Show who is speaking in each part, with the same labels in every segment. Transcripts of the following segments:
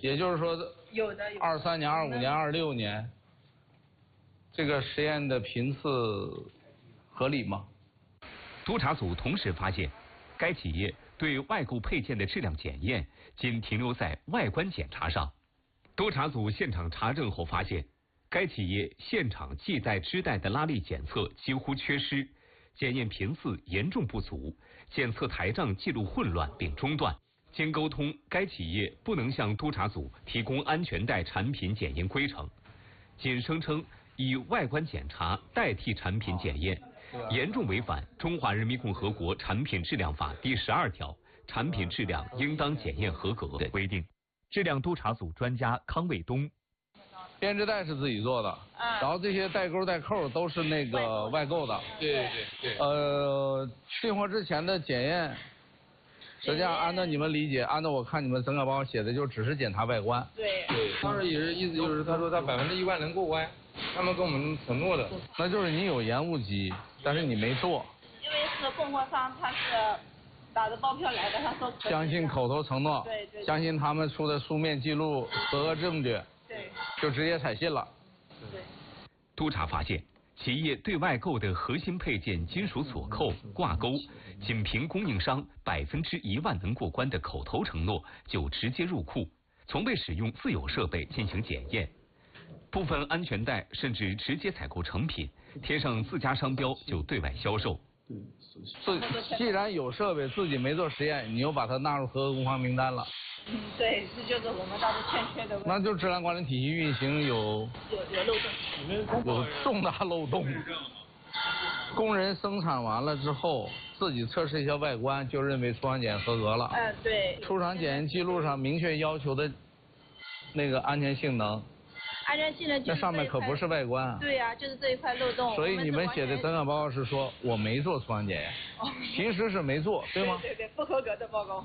Speaker 1: 也就是说，
Speaker 2: 有的
Speaker 1: 23年、25年、26年，这个实验的频次合理吗？
Speaker 3: 督查组同时发现，该企业对外购配件的质量检验仅停留在外观检查上。督查组现场查证后发现，该企业现场系在织带的拉力检测几乎缺失，检验频次严重不足，检测台账记录混乱并中断。经沟通，该企业不能向督查组提供安全带产品检验规程，仅声称以外观检查代替产品检验，严重违反《中华人民共和国产品质量法》第12条产品质量应当检验合格的规定。质量督查组专家康卫东，
Speaker 1: 编织袋是自己做的，然后这些带钩带扣都是那个外购的。
Speaker 4: 对。
Speaker 1: 进货之前的检验，实际上按照你们理解，按照我看你们整个报告写的，就只是检查外观。
Speaker 2: 对。
Speaker 4: 当时也是意思就是他说他100%能过关，他们跟我们承诺的。
Speaker 1: 那就是你有延误机，但是你没做。
Speaker 2: 因为是供货商，他是打着包票来的，他说可以。
Speaker 1: 相信口头承诺，
Speaker 2: 对。
Speaker 1: 相信他们出的书面记录合格证据，
Speaker 2: 对，
Speaker 1: 就直接采信了。
Speaker 2: 对。
Speaker 3: 督查发现，企业对外购的核心配件金属锁扣、挂钩，仅凭供应商100%能过关的口头承诺就直接入库，从未使用自有设备进行检验。部分安全带甚至直接采购成品，贴上自家商标就对外销售。
Speaker 1: 既然有设备自己没做实验，你又把它纳入合格工坊名单了。
Speaker 2: 对，这就是我们当时欠缺的问题。
Speaker 1: 那就质量管理体系运行有
Speaker 2: 漏洞，
Speaker 1: 有重大漏洞。工人生产完了之后，自己测试一下外观，就认为出厂检验合格了。
Speaker 2: 对。
Speaker 1: 出厂检验记录上明确要求的那个安全性能。
Speaker 2: 安全性能
Speaker 1: 那上面可不是外观。
Speaker 2: 对呀，就是这一块漏洞。
Speaker 1: 所以你们写的诊断报告是说我没做出厂检验，平时是没做，对吗？
Speaker 2: 对，不合格的报告。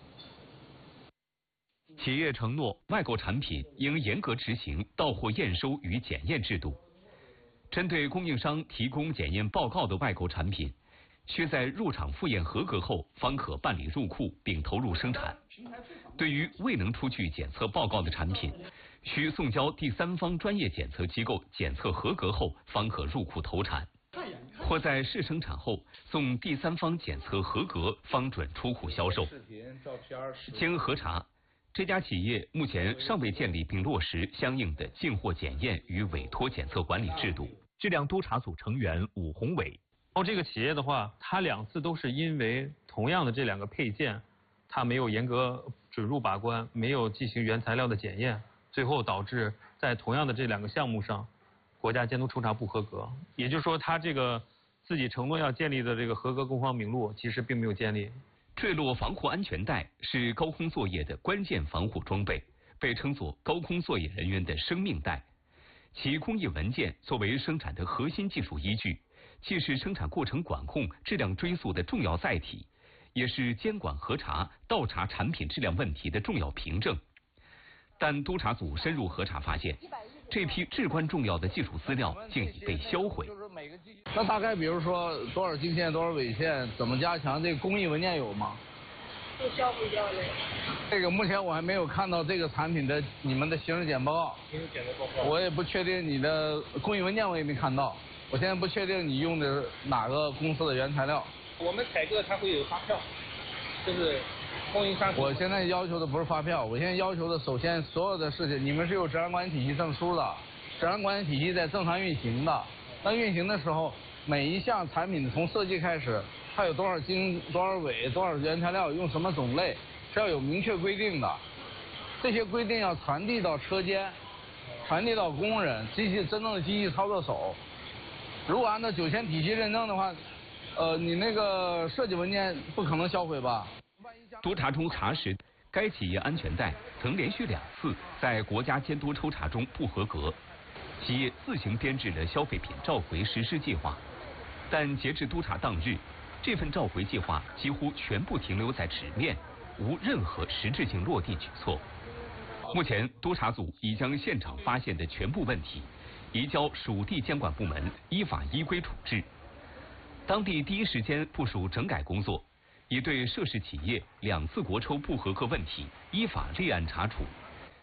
Speaker 3: 企业承诺外购产品应严格执行到货验收与检验制度。针对供应商提供检验报告的外购产品，需在入场复验合格后方可办理入库并投入生产。对于未能出具检测报告的产品，需送交第三方专业检测机构检测合格后方可入库投产，或在试生产后送第三方检测合格方准出库销售。经核查，这家企业目前尚未建立并落实相应的进货检验与委托检测管理制度。质量督查组成员武宏伟，
Speaker 5: 这个企业的话，它2次都是因为同样的这2个配件，它没有严格准入把关，没有进行原材料的检验，最后导致在同样的这2个项目上，国家监督抽查不合格。也就是说，它这个自己承诺要建立的这个合格工坊名录，其实并没有建立。
Speaker 3: 坠落防护安全带是高空作业的关键防护装备，被称作高空作业人员的生命带。其工艺文件作为生产的核心技术依据，既是生产过程管控、质量追溯的重要载体，也是监管核查、倒查产品质量问题的重要凭证。但督查组深入核查发现，这批至关重要的技术资料竟已被销毁。
Speaker 1: 那大概比如说多少经线、多少纬线，怎么加强？这个工艺文件有吗？
Speaker 2: 都销毁掉了。
Speaker 1: 这个目前我还没有看到这个产品的你们的形式检报告。我也不确定你的工艺文件，我也没看到。我现在不确定你用的哪个公司的原材料。
Speaker 4: 我们采购它会有发票，就是供应商。
Speaker 1: 我现在要求的不是发票，我现在要求的首先所有的事情，你们是有质量管理体系证书的，质量管理体系在正常运行的。那运行的时候，每一项产品从设计开始，它有多少经、多少纬、多少原材料，用什么种类，是要有明确规定的。这些规定要传递到车间，传递到工人、真正的机器操作手。如果按照9000体系认证的话，你那个设计文件不可能销毁吧？
Speaker 3: 督查中查实，该企业安全带曾连续2次在国家监督抽查中不合格，企业自行编制了消费品召回实施计划，但截至督查当日，这份召回计划几乎全部停留在纸面，无任何实质性落地举措。目前，督查组已将现场发现的全部问题移交属地监管部门依法依规处置。当地第一时间部署整改工作，已对涉事企业2次国抽不合格问题依法立案查处，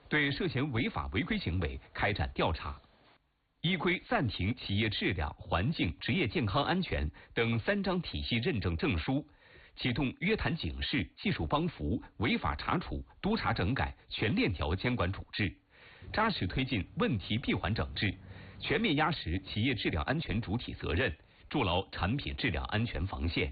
Speaker 3: 对涉嫌违法违规行为开展调查，依规暂停企业质量、环境、职业健康安全等3张体系认证证书，启动约谈警示、技术帮扶、违法查处、督查整改全链条监管处置，扎实推进问题闭环整治，全面压实企业质量安全主体责任，筑牢产品质量安全防线。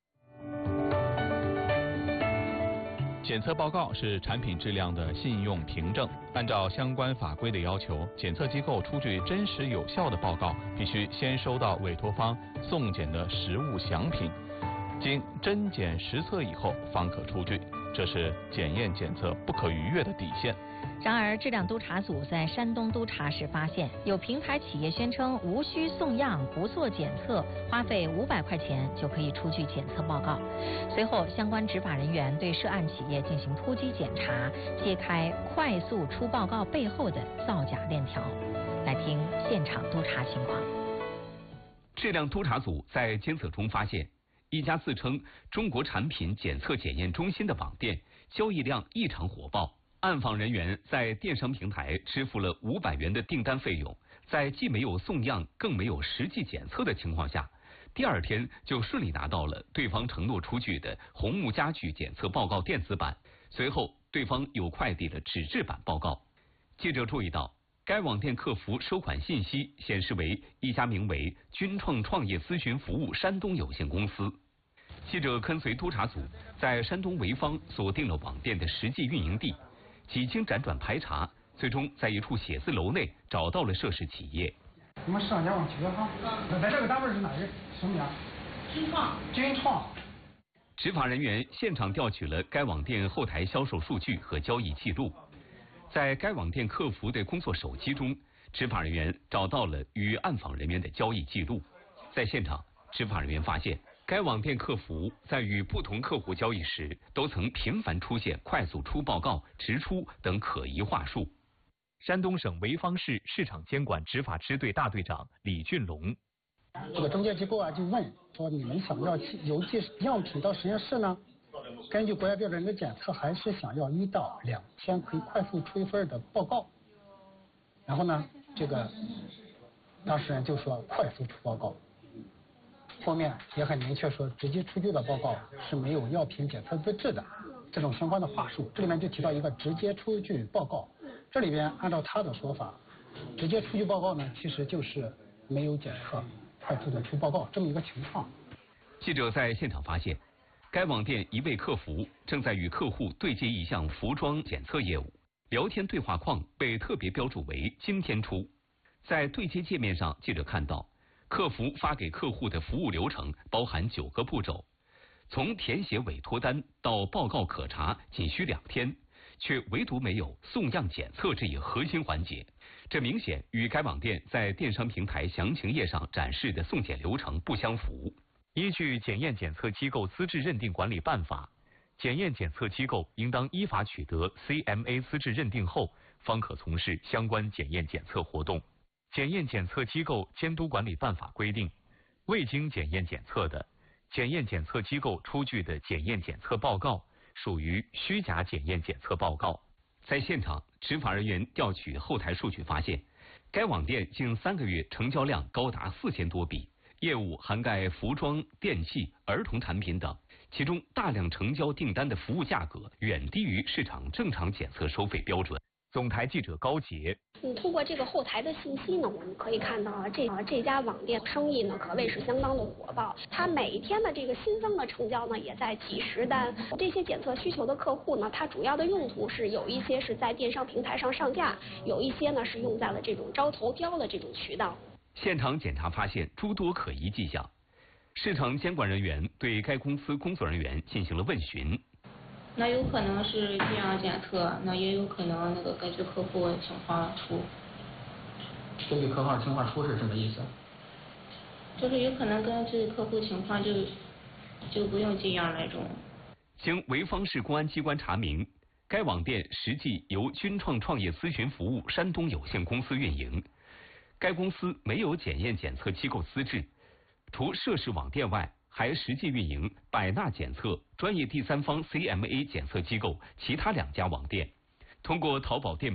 Speaker 6: 检测报告是产品质量的信用凭证，按照相关法规的要求，检测机构出具真实有效的报告，必须先收到委托方送检的实物详品，经真检实测以后方可出具，这是检验检测不可逾越的底线。
Speaker 7: 然而，质量督查组在山东督查时发现，有平台企业宣称无需送样、不做检测，花费500块钱就可以出具检测报告。随后，相关执法人员对涉案企业进行突击检查，揭开快速出报告背后的造假链条。来听现场督查情况。
Speaker 3: 质量督查组在监测中发现，一家自称中国产品检测检验中心的网店交易量异常火爆。暗访人员在电商平台支付了500元的订单费用，在既没有送样更没有实际检测的情况下，第2天就顺利拿到了对方承诺出具的红木家具检测报告电子版，随后对方又快递了纸质版报告。记者注意到，该网店客服收款信息显示为一家名为君创创业咨询服务山东有限公司。记者跟随督查组在山东潍坊锁定了网店的实际运营地，几经辗转排查，最终在一处写字楼内找到了涉事企业。
Speaker 8: 我们上家网区哈，在这个单位是哪个什么呀？君创。
Speaker 3: 执法人员现场调取了该网店后台销售数据和交易记录，在该网店客服的工作手机中，执法人员找到了与暗访人员的交易记录。在现场，执法人员发现，该网店客服在与不同客户交易时，都曾频繁出现快速出报告、直出等可疑话术。山东省潍坊市市场监管执法支队大队长李俊龙：
Speaker 8: 这个中介机构啊，就问说，你们想要邮寄样品到实验室呢？根据国家标准的检测，还是想要1到2天可以快速出一份的报告？然后呢，这个当事人就说快速出报告。后面也很明确说，直接出具的报告是没有药品检测资质的，这种相关的话术。这里面就提到一个直接出具报告，这里边按照他的说法，直接出具报告呢，其实就是没有检测，快速的出报告这么一个情况。
Speaker 3: 记者在现场发现，该网店一位客服正在与客户对接一项服装检测业务，聊天对话框被特别标注为今天出。在对接界面上，记者看到客服发给客户的服务流程包含9个步骤，从填写委托单到报告可查仅需2天，却唯独没有送样检测这一核心环节。这明显与该网店在电商平台详情页上展示的送检流程不相符。依据《检验检测机构资质认定管理办法》，检验检测机构应当依法取得 CMA 资质认定后，方可从事相关检验检测活动。检验检测机构监督管理办法规定，未经检验检测的检验检测机构出具的检验检测报告属于虚假检验检测报告。在现场，执法人员调取后台数据发现，该网店近3个月成交量高达4000多笔，业务涵盖服装、电器、儿童产品等，其中大量成交订单的服务价格远低于市场正常检测收费标准。总台记者高杰：
Speaker 9: 通过这个后台的信息呢，我们可以看到这家网店生意呢可谓是相当的火爆，它每一天的这个新增的成交呢也在几十单。这些检测需求的客户呢，它主要的用途是有一些是在电商平台上上架，有一些呢是用在了这种招投标的这种渠道。
Speaker 3: 现场检查发现诸多可疑迹象，市场监管人员对该公司工作人员进行了问询。
Speaker 10: 那有可能是这样检测，那也有可能根据客户情况出。
Speaker 8: 根据客户情况出是什么意思？
Speaker 10: 就是有可能根据客户情况就不用这样那种。
Speaker 3: 经潍坊市公安机关查明，该网店实际由君创创业咨询服务山东有限公司运营，该公司没有检验检测机构资质，除涉事网店外，还实际运营百纳检测专业第三方 CMA 检测机构其他2家网店。通过淘宝店